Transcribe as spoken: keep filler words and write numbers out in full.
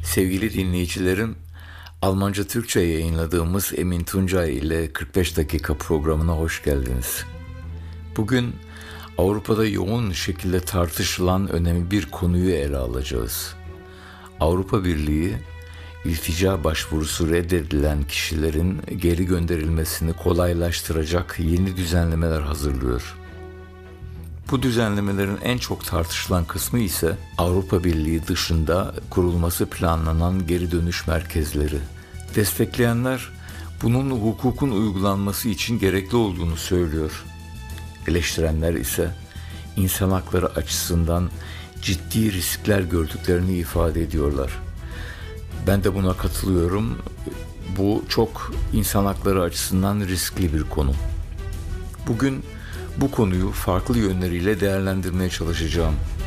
Sevgili dinleyicilerim, Almanca Türkçe yayınladığımız Emin Tuncay ile kırk beş dakika programına hoş geldiniz. Bugün Avrupa'da yoğun şekilde tartışılan önemli bir konuyu ele alacağız. Avrupa Birliği, iltica başvurusu reddedilen kişilerin geri gönderilmesini kolaylaştıracak yeni düzenlemeler hazırlıyor. Bu düzenlemelerin en çok tartışılan kısmı ise Avrupa Birliği dışında kurulması planlanan geri dönüş merkezleri. Destekleyenler bunun hukukun uygulanması için gerekli olduğunu söylüyor. Eleştirenler ise insan hakları açısından ciddi riskler gördüklerini ifade ediyorlar. Ben de buna katılıyorum. Bu çok insan hakları açısından riskli bir konu. Bugün bu konuyu farklı yönleriyle değerlendirmeye çalışacağım.